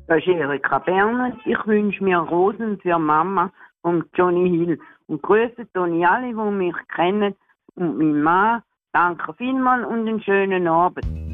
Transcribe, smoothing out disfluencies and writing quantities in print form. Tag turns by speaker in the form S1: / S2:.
S1: Das ist Erika Berner. Ich wünsche mir Rosen für Mama und Johnny Hill. Und grüße Toni alle, die mich kennen. Und mein Mann. Danke vielmals und einen schönen Abend.